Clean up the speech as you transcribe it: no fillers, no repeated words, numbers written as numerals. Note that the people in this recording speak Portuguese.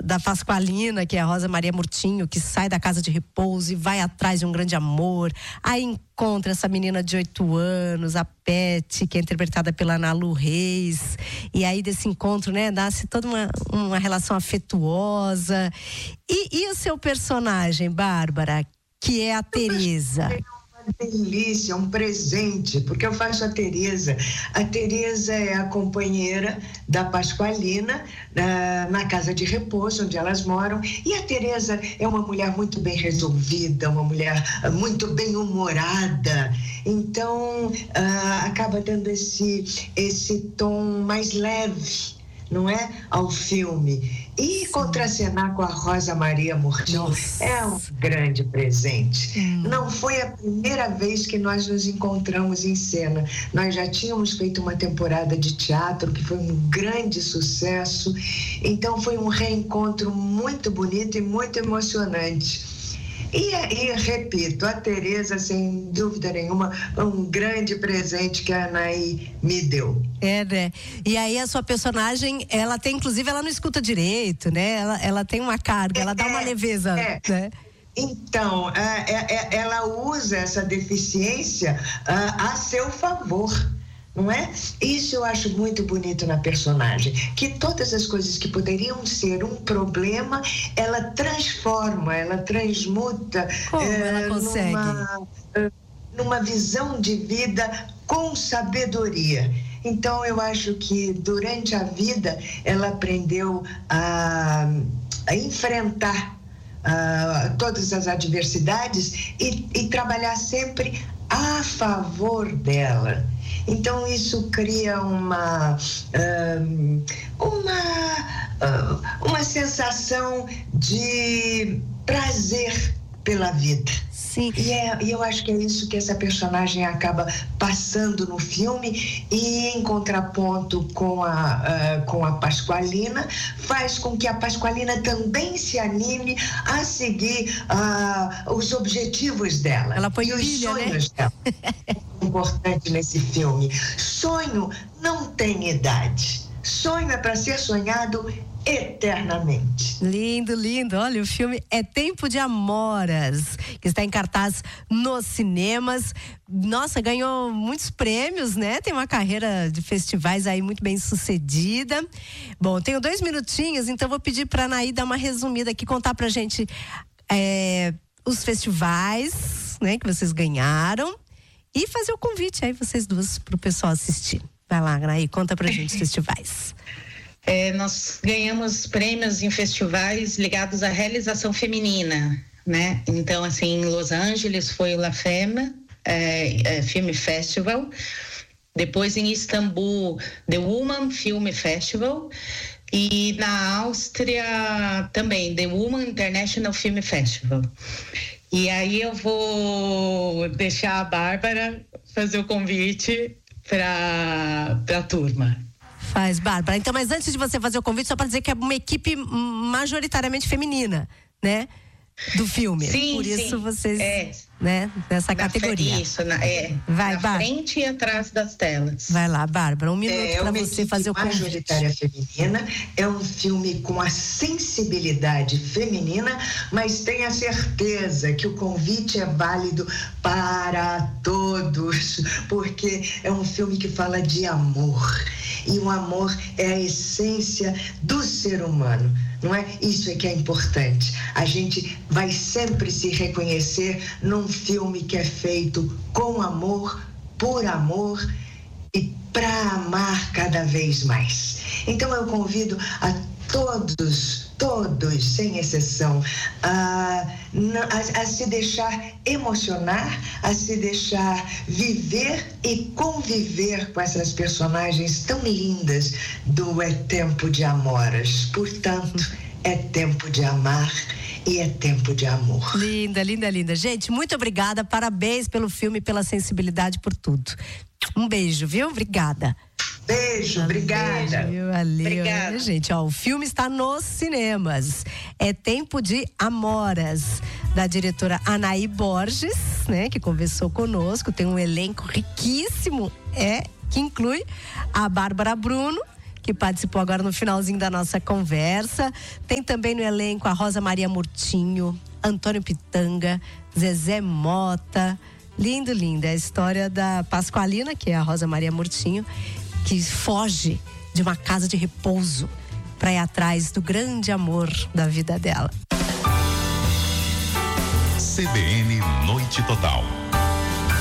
da Pasqualina, que é a Rosa Maria Murtinho, que sai da casa de repouso e vai atrás de um grande amor. Aí encontra essa menina de 8 anos, a Pet, que é interpretada pela Ana Lu Reis. E aí desse encontro, né, nasce toda uma relação afetuosa. E o seu personagem, Bárbara, que é a Tereza? Delícia, um presente, porque eu faço a Tereza. A Tereza é a companheira da Pasqualina na casa de repouso onde elas moram, e a Tereza é uma mulher muito bem resolvida, uma mulher muito bem humorada, então acaba dando esse tom mais leve, não é, ao filme. E contracenar com a Rosa Maria Murtinho é um grande presente. Não foi a primeira vez que nós nos encontramos em cena. Nós já tínhamos feito uma temporada de teatro que foi um grande sucesso. Então foi um reencontro muito bonito e muito emocionante. E repito, a Tereza, sem dúvida nenhuma, um grande presente que a Anaí me deu. É, né? E aí a sua personagem, ela tem, inclusive, ela não escuta direito, né? Ela tem uma carga, ela dá uma leveza, né? Então, ela usa essa deficiência a seu favor. Não é? Isso eu acho muito bonito na personagem, que todas as coisas que poderiam ser um problema, ela transforma, ela transmuta. Como ela consegue? Numa visão de vida com sabedoria. Então eu acho que durante a vida ela aprendeu a enfrentar todas as adversidades e trabalhar sempre a favor dela. Então isso cria uma sensação de prazer pela vida. Sim. E eu acho que é isso que essa personagem acaba passando no filme, e em contraponto com a Pasqualina, faz com que a Pasqualina também se anime a seguir os objetivos dela. Ela põe e os pilha, sonhos, né? dela. É importante nesse filme. Sonho não tem idade. Sonho é para ser sonhado eternamente. Lindo, lindo. Olha, o filme É Tempo de Amoras, que está em cartaz nos cinemas. Nossa, ganhou muitos prêmios, né? Tem uma carreira de festivais aí muito bem sucedida. Bom, tenho 2 minutinhos, então vou pedir para a Anaí dar uma resumida aqui, contar pra gente os festivais, né, que vocês ganharam, e fazer o convite aí, vocês duas, pro pessoal assistir. Vai lá, Anaí, conta pra gente os festivais. Nós ganhamos prêmios em festivais ligados à realização feminina, né? Então, assim, em Los Angeles foi o La Femme Film Festival. Depois em Istambul, The Woman Film Festival. E na Áustria também, The Woman International Film Festival. E aí eu vou deixar a Bárbara fazer o convite para a turma. Faz, Bárbara. Então, mas antes de você fazer o convite, só para dizer que é uma equipe majoritariamente feminina, né? Do filme. Sim, por isso sim. Vocês, né? Nessa categoria. Vai, na frente e atrás das telas. Vai lá, Bárbara, 1 minuto para você fazer o convite. Majoritária feminina, é um filme com a sensibilidade feminina, mas tenha certeza que o convite é válido para todos, porque é um filme que fala de amor, e o amor é a essência do ser humano. Não é? Isso é que é importante. A gente vai sempre se reconhecer num filme que é feito com amor, por amor e para amar cada vez mais. Então eu convido a todos, sem exceção, a se deixar emocionar, a se deixar viver e conviver com essas personagens tão lindas do É Tempo de Amoras. Portanto, é tempo de amar e é tempo de amor. Linda, linda, linda. Gente, muito obrigada, parabéns pelo filme, pela sensibilidade, por tudo. Um beijo, viu? Obrigada. Beijo, obrigada. Valeu. Obrigada. Gente, ó, o filme está nos cinemas. É Tempo de Amoras, da diretora Anaí Borges, né, que conversou conosco. Tem um elenco riquíssimo, que inclui a Bárbara Bruno, que participou agora no finalzinho da nossa conversa. Tem também no elenco a Rosa Maria Murtinho, Antônio Pitanga, Zezé Mota. Lindo, linda. É a história da Pascoalina, que é a Rosa Maria Murtinho, que foge de uma casa de repouso para ir atrás do grande amor da vida dela. CBN Noite Total.